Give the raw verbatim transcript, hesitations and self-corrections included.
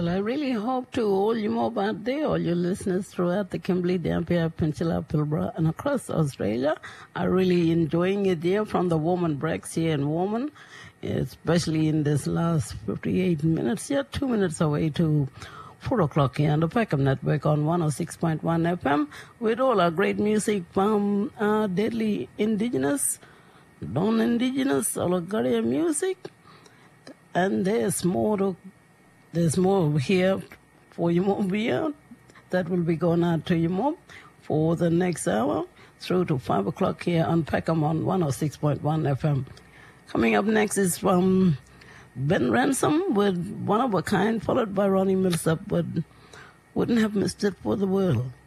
Well, I really hope to all you mob out there, all your listeners throughout the Kimberley, Dampier Peninsula, Pilbara, and across Australia are really enjoying it there from the Woman Breaks here in Woman, especially in this last fifty-eight minutes here, two minutes away to four o'clock here on the Peckham Network on one oh six point one F M with all our great music from uh, deadly indigenous, non-indigenous, Olagaria music. And there's more to There's more here for you more beyond that will be going out to you more for the next hour through to five o'clock here on Peckham on one oh six point one F M. Coming up next is from Ben Ransom with One of a Kind, followed by Ronnie Millsap with Wouldn't Have Missed It for the World.